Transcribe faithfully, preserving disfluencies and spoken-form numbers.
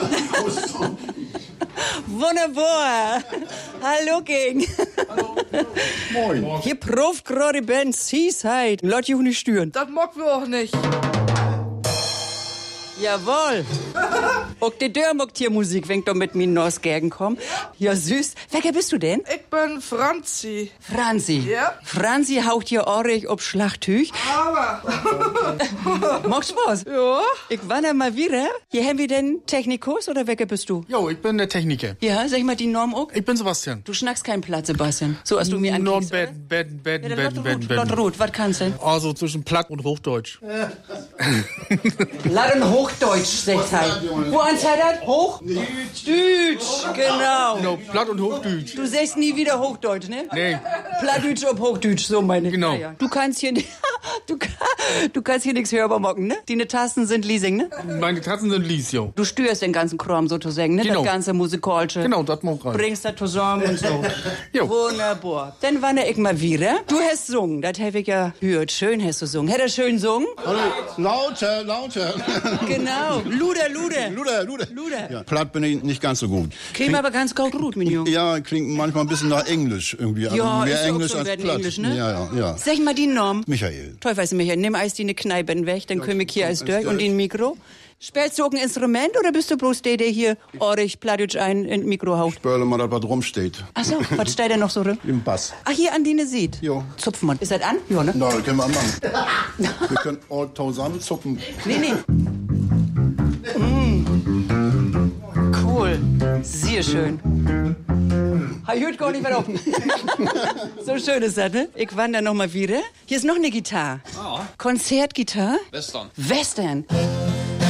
Wunderbar. Hallo, King. Hallo. Moin. Hier proft gerade Band Seaside. Leute, hier nicht stören. Das mag wir auch nicht. Jawohl. Und die Dörr mockt hier Musik, wenn du mit mir nach Gergen komm. Ja, süß. Welcher bist du denn? Ich bin Franzi. Franzi. Ja. Franzi haucht hier Ohrich ob Schlachttüch. Aber. Macht Spaß. Ja. Ich war da mal wieder. Hier haben wir den Technikus oder welcher bist du? Jo, ich bin der Techniker. Ja, sag ich mal die Norm auch. Ich bin Sebastian. Du schnackst keinen Platz, Sebastian. So hast du mir Norm, ankickst, oder? Bett, Bett, Bett, Ja, Bett, dann Bett, Bett, Bett. Rot, was kannst du denn? Also zwischen Platt und Hochdeutsch. Laut und Hochdeutsch, sagt halt. Wo anzeigt das? Hoch? Deutsch, genau. Genau, Platt und Hochdeutsch. Du sagst nie wieder Hochdeutsch, ne? Nee. Plattdeutsch ob Hochdeutsch, so meine ich. Genau. Ja, ja. Du kannst hier nicht, du, kann- du kannst hier nichts hörbar mocken, ne? Deine Tasten sind Leasing, ne? Meine Tatzen sind Lies, jo. Du störst den ganzen Kram sozusagen, ne? Genau. Das ganze musikalische. Genau, das mag rein. Bringst das zusammen und so. Jo. Wunderbar. Dann wandere ich mal wieder. Du hast gesungen, das habe ich ja gehört. Schön hast du gesungen. Hätt er schön gesungen? Lauter, lauter. Genau. Luder, Luder. Luder, Luder. Luder. Ja, platt bin ich nicht ganz so gut. Klingt aber ganz gut, mein Junge. Ja, klingt manchmal ein bisschen nach Englisch irgendwie. Also Ja, mehr ist ja auch Englisch so als werden platt. Englisch, ne? Ja, ja, ja. Sag mal die Norm. Michael. Teufel, Michael, nimm eis die ne Kneipen weg, dann komm ich hier als als durch und durch. den Mikro. Spielst du auch ein Instrument oder bist du bloß der, der hier orig plattdeutsch ein in Mikro haut? Spörle mal, dass was rumsteht. Ach so, was steht denn noch so drin? Im Bass. Ach, hier an die ne sieht. Jo. Zupfen wir. Ist das an? Ja, ne? Na, das können wir machen. Wir können all zusammen zuppen. Nee, nee. Mm. Cool. Sehr schön. Ich hört gar nicht mehr offen. So schön ist das, ne? Ich wandere noch mal wieder. Hier ist noch eine Gitarre. Ah. Konzertgitarre. Western. Western.